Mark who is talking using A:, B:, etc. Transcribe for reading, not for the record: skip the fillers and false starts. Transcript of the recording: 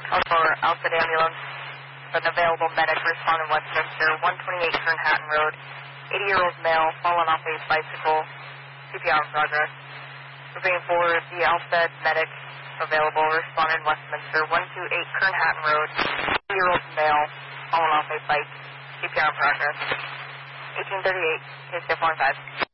A: Also, Alfred Ambulance, an available medic respond in Westminster, 128 Kernhattan Road, 80-year-old male, fallen off a bicycle, CPR in progress. Moving forward, the Alfred medic available, respond in Westminster, 128 Kernhattan Road, 80-year-old male, fallen off a bike, CPR in progress. 1838, case 415.